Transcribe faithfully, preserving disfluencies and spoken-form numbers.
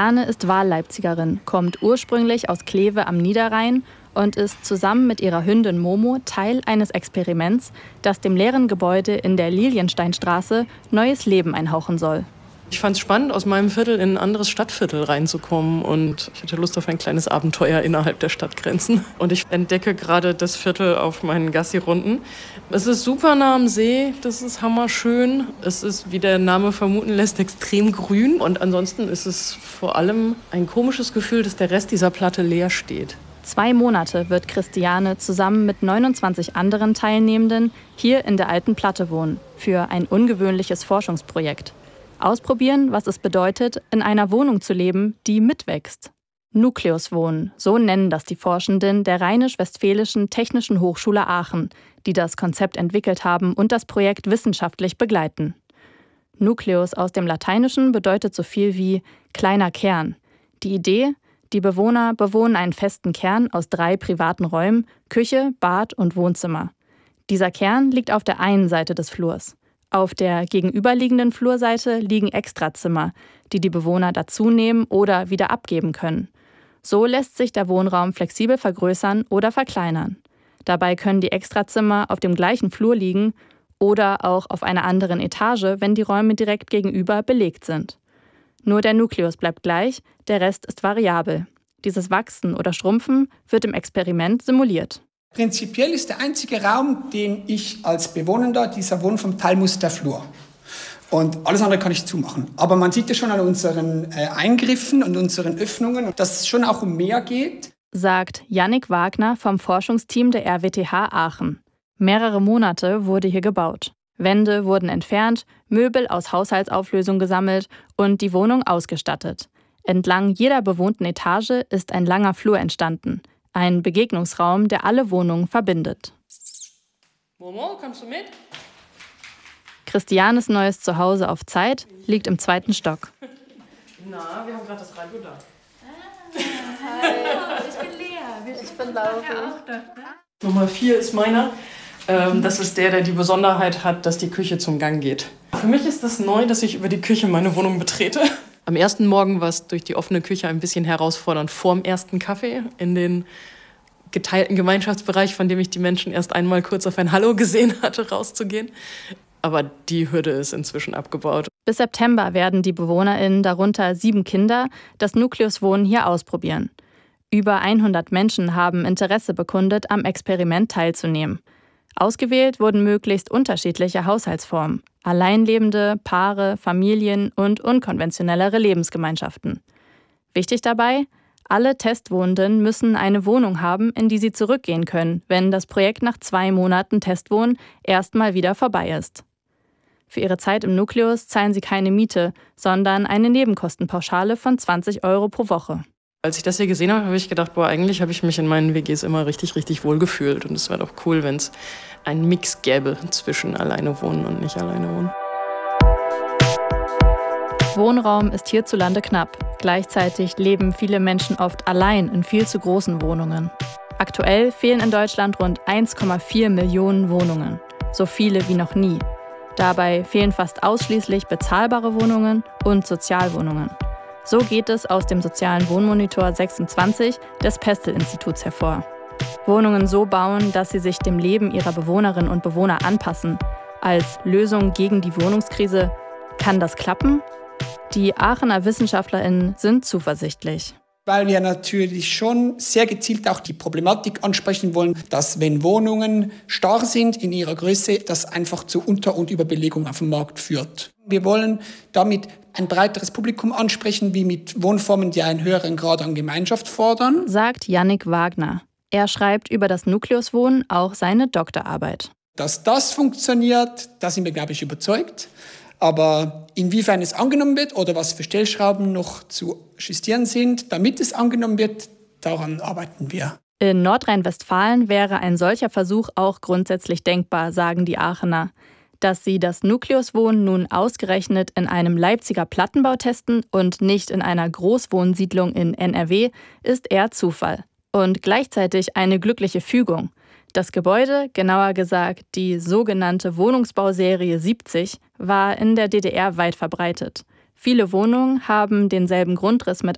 Christiane ist Wahlleipzigerin, kommt ursprünglich aus Kleve am Niederrhein und ist zusammen mit ihrer Hündin Momo Teil eines Experiments, das dem leeren Gebäude in der Liliensteinstraße neues Leben einhauchen soll. Ich fand es spannend, aus meinem Viertel in ein anderes Stadtviertel reinzukommen, und ich hatte Lust auf ein kleines Abenteuer innerhalb der Stadtgrenzen. Und ich entdecke gerade das Viertel auf meinen Gassi-Runden. Es ist super nah am See, das ist hammerschön. Es ist, wie der Name vermuten lässt, extrem grün. Und ansonsten ist es vor allem ein komisches Gefühl, dass der Rest dieser Platte leer steht. Zwei Monate wird Christiane zusammen mit neunundzwanzig anderen Teilnehmenden hier in der alten Platte wohnen, für ein ungewöhnliches Forschungsprojekt. Ausprobieren, was es bedeutet, in einer Wohnung zu leben, die mitwächst. Nukleuswohnen, so nennen das die Forschenden der Rheinisch-Westfälischen Technischen Hochschule Aachen, die das Konzept entwickelt haben und das Projekt wissenschaftlich begleiten. Nukleus aus dem Lateinischen bedeutet so viel wie kleiner Kern. Die Idee: Die Bewohner bewohnen einen festen Kern aus drei privaten Räumen, Küche, Bad und Wohnzimmer. Dieser Kern liegt auf der einen Seite des Flurs. Auf der gegenüberliegenden Flurseite liegen Extrazimmer, die die Bewohner dazunehmen oder wieder abgeben können. So lässt sich der Wohnraum flexibel vergrößern oder verkleinern. Dabei können die Extrazimmer auf dem gleichen Flur liegen oder auch auf einer anderen Etage, wenn die Räume direkt gegenüber belegt sind. Nur der Nukleus bleibt gleich, der Rest ist variabel. Dieses Wachsen oder Schrumpfen wird im Experiment simuliert. Prinzipiell ist der einzige Raum, den ich als Bewohnender dieser Wohnform teilen muss, der Flur. Und alles andere kann ich zumachen. Aber man sieht ja schon an unseren äh, Eingriffen und unseren Öffnungen, dass es schon auch um mehr geht. Sagt Jannik Wagner vom Forschungsteam der R W T H Aachen. Mehrere Monate wurde hier gebaut. Wände wurden entfernt, Möbel aus Haushaltsauflösung gesammelt und die Wohnung ausgestattet. Entlang jeder bewohnten Etage ist ein langer Flur entstanden. Ein Begegnungsraum, der alle Wohnungen verbindet. Momo, kommst du mit? Christianes neues Zuhause auf Zeit liegt im zweiten Stock. Na, wir haben gerade das Radio da. Ah, hi, ich bin Lea. Ich bin Laura. Nummer vier ist meiner. Ähm, das ist der, der die Besonderheit hat, dass die Küche zum Gang geht. Für mich ist es neu, dass ich über die Küche meine Wohnung betrete. Am ersten Morgen war es durch die offene Küche ein bisschen herausfordernd, vorm ersten Kaffee in den geteilten Gemeinschaftsbereich, von dem ich die Menschen erst einmal kurz auf ein Hallo gesehen hatte, rauszugehen. Aber die Hürde ist inzwischen abgebaut. Bis September werden die BewohnerInnen, darunter sieben Kinder, das Nukleuswohnen hier ausprobieren. Über hundert Menschen haben Interesse bekundet, am Experiment teilzunehmen. Ausgewählt wurden möglichst unterschiedliche Haushaltsformen: Alleinlebende, Paare, Familien und unkonventionellere Lebensgemeinschaften. Wichtig dabei: Alle Testwohnenden müssen eine Wohnung haben, in die sie zurückgehen können, wenn das Projekt nach zwei Monaten Testwohnen erstmal wieder vorbei ist. Für ihre Zeit im Nukleus zahlen sie keine Miete, sondern eine Nebenkostenpauschale von zwanzig Euro pro Woche. Als ich das hier gesehen habe, habe ich gedacht, boah, eigentlich habe ich mich in meinen W Gs immer richtig, richtig wohl gefühlt. Und es wäre doch cool, wenn es einen Mix gäbe zwischen alleine wohnen und nicht alleine wohnen. Wohnraum ist hierzulande knapp. Gleichzeitig leben viele Menschen oft allein in viel zu großen Wohnungen. Aktuell fehlen in Deutschland rund eins Komma vier Millionen Wohnungen. So viele wie noch nie. Dabei fehlen fast ausschließlich bezahlbare Wohnungen und Sozialwohnungen. So geht es aus dem sozialen Wohnmonitor sechsundzwanzig des Pestel-Instituts hervor. Wohnungen so bauen, dass sie sich dem Leben ihrer Bewohnerinnen und Bewohner anpassen. Als Lösung gegen die Wohnungskrise. Kann das klappen? Die Aachener WissenschaftlerInnen sind zuversichtlich. Weil wir natürlich schon sehr gezielt auch die Problematik ansprechen wollen, dass wenn Wohnungen starr sind in ihrer Größe, das einfach zu Unter- und Überbelegung auf dem Markt führt. Wir wollen damit ein breiteres Publikum ansprechen, wie mit Wohnformen, die einen höheren Grad an Gemeinschaft fordern. Sagt Jannik Wagner. Er schreibt über das Nukleuswohnen auch seine Doktorarbeit. Dass das funktioniert, da sind wir, glaube ich, überzeugt. Aber inwiefern es angenommen wird oder was für Stellschrauben noch zu justieren sind, damit es angenommen wird, daran arbeiten wir. In Nordrhein-Westfalen wäre ein solcher Versuch auch grundsätzlich denkbar, sagen die Aachener. Dass sie das Nukleuswohnen nun ausgerechnet in einem Leipziger Plattenbau testen und nicht in einer Großwohnsiedlung in N R W, ist eher Zufall. Und gleichzeitig eine glückliche Fügung. Das Gebäude, genauer gesagt die sogenannte Wohnungsbauserie siebzig, war in der D D R weit verbreitet. Viele Wohnungen haben denselben Grundriss mit